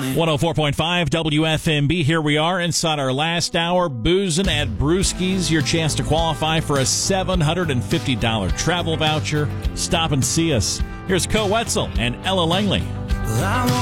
104.5 WFMB. Here we are inside our last hour, boozing at Brewski's. Your chance to qualify for a $750 travel voucher. Stop and see us. Here's Co Wetzel and Ella Langley.